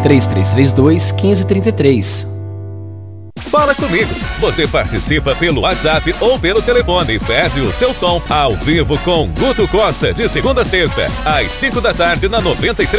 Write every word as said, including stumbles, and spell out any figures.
três três três dois, um cinco três três. Fala comigo. Você participa pelo WhatsApp ou pelo telefone e pede o seu som ao vivo com Guto Costa de segunda a sexta, às cinco da tarde na noventa e três.